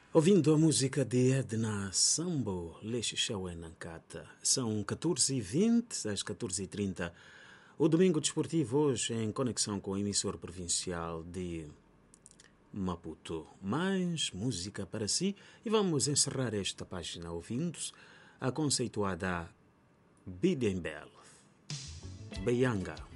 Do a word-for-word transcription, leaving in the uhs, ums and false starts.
Ouvindo a música de Edna Sambo, Lexixaué Nancata. São catorze e vinte, às catorze e trinta. O Domingo Desportivo hoje em conexão com o emissor provincial de Maputo. Mais música para si e vamos encerrar esta página ouvindo a conceituada Bidembel, Beyanga.